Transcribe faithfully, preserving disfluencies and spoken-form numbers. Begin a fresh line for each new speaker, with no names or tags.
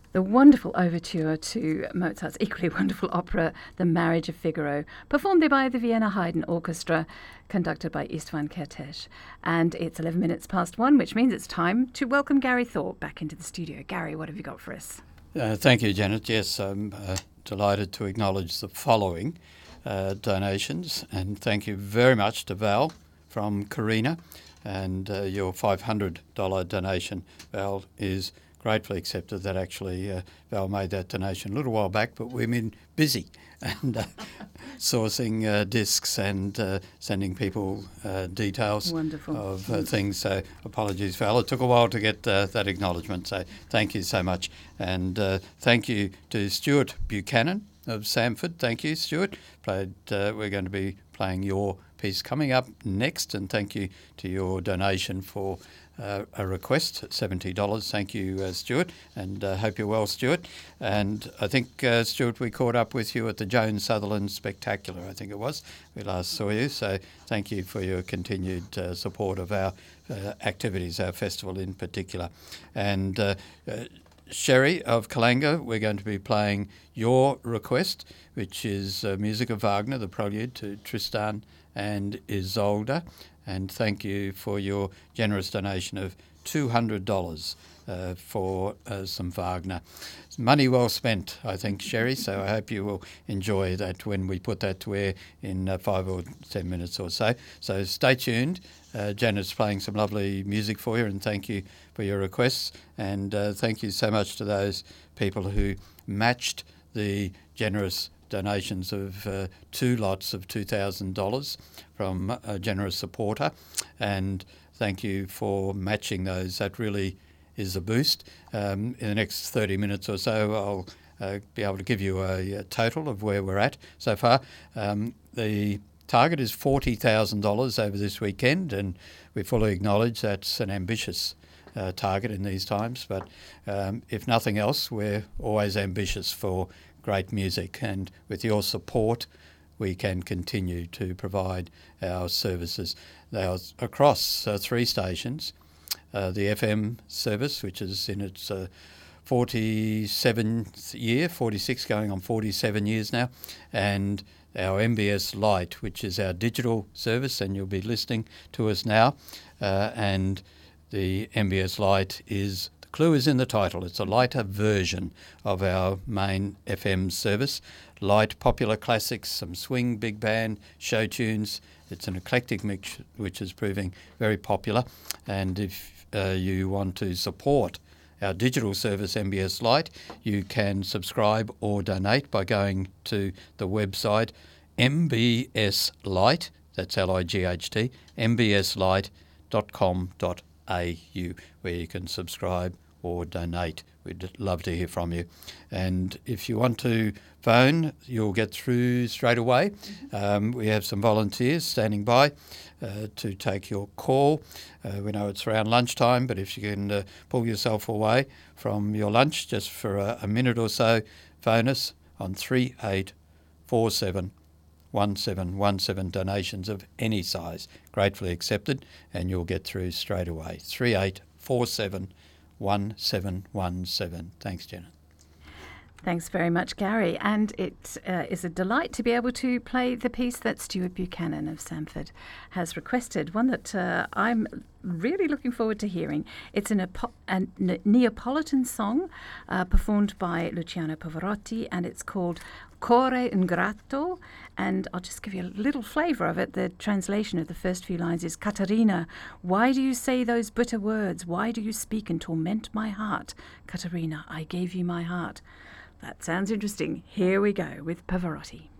The wonderful overture to Mozart's equally wonderful opera, The Marriage of Figaro, performed by the Vienna Haydn Orchestra, conducted by Istvan Kertész. And it's eleven minutes past one, which means it's time to welcome Gary Thorpe back into the studio. Gary, what have you got for us?
Uh, thank you, Janet. Yes, I'm uh, delighted to acknowledge the following uh, donations, and thank you very much to Val from Carina, and uh, your five hundred dollars donation, Val, is gratefully accepted. That actually uh, Val made that donation a little while back, but we've been busy and uh, sourcing uh, discs and uh, sending people uh, details
Wonderful.
of uh, things. So apologies, Val. It took a while to get uh, that acknowledgement. So thank you so much. And uh, thank you to Stuart Buchanan of Samford. Thank you, Stuart. Played. Uh, we're going to be playing your piece coming up next. And thank you to your donation for Uh, a request at seventy dollars. Thank you, uh, Stuart, and uh, hope you're well, Stuart. And I think, uh, Stuart, we caught up with you at the Joan Sutherland Spectacular, I think it was. We last saw you, so thank you for your continued uh, support of our uh, activities, our festival in particular. And uh, uh, Sherry of Kalanga, we're going to be playing your request, which is uh, music of Wagner, the prelude to Tristan and Isolde. And thank you for your generous donation of two hundred dollars uh, for uh, some Wagner. Money well spent, I think, Sherry, so I hope you will enjoy that when we put that to air in uh, five or ten minutes or so. So stay tuned. Uh, Janet's playing some lovely music for you, and thank you for your requests. And uh, thank you so much to those people who matched the generous donations of uh, two lots of two thousand dollars from a generous supporter, and thank you for matching those. That really is a boost. Um, in the next thirty minutes or so, I'll uh, be able to give you a, a total of where we're at so far. Um, the target is forty thousand dollars over this weekend, and we fully acknowledge that's an ambitious uh, target in these times, but um, if nothing else, we're always ambitious for great music, and with your support we can continue to provide our services. They are across uh, three stations, uh, the F M service, which is in its uh, forty-seventh year, forty-six going on forty-seven years now, and our M B S Lite, which is our digital service, and you'll be listening to us now, uh, and the M B S Lite is clue is in the title. It's a lighter version of our main F M service. Light popular classics, some swing, big band, show tunes. It's an eclectic mix which is proving very popular. And if uh, you want to support our digital service M B S Lite, you can subscribe or donate by going to the website M B S Lite, that's L I G H T, m b s lite dot com dot a u, where you can subscribe or donate. We'd love to hear from you. And if you want to phone, you'll get through straight away. Um, we have some volunteers standing by uh, to take your call. Uh, we know it's around lunchtime, but if you can uh, pull yourself away from your lunch just for a, a minute or so, phone us on three eight four seven one seven one seven. Donations of any size gratefully accepted, and you'll get through straight away. three eight four seven one seven one seven. Thanks, Janet.
Thanks very much, Gary. And it uh, is a delight to be able to play the piece that Stuart Buchanan of Samford has requested, one that uh, I'm really looking forward to hearing. It's an, a Neapolitan song uh, performed by Luciano Pavarotti, and it's called Cuore Ingrato, and I'll just give you a little flavour of it. The translation of the first few lines is, Caterina, why do you say those bitter words? Why do you speak and torment my heart? Caterina, I gave you my heart. That sounds interesting. Here we go with Pavarotti.